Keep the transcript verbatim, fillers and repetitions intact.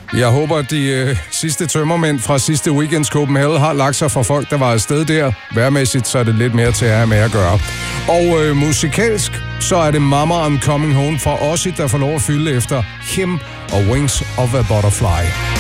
Jeg håber, at de øh, sidste tømmermænd fra sidste weekends Copenhagen har lagt sig for folk, der var afsted der. Værmæssigt, så er det lidt mere til at have med at gøre. Og øh, musikalsk, så er det Mama I'm Coming Home fra Ozzy, der får lov at fylde efter Him og Wings of a Butterfly.